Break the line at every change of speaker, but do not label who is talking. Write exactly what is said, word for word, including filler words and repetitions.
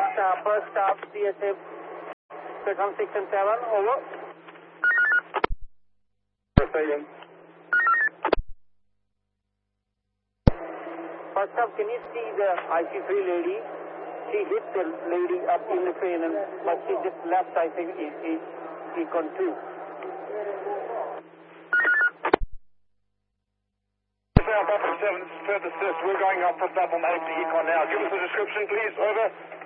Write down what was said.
uh, first stop, C S A, platform six and seven, over.
Second.
First stop, can you see the I C three lady? She hit the lady up in the train, and, but she just left, I think, E, E, Econ two.
South Alpha seven, further assist. We're going up for platform eight to Econ now. Give us a description, please. Over.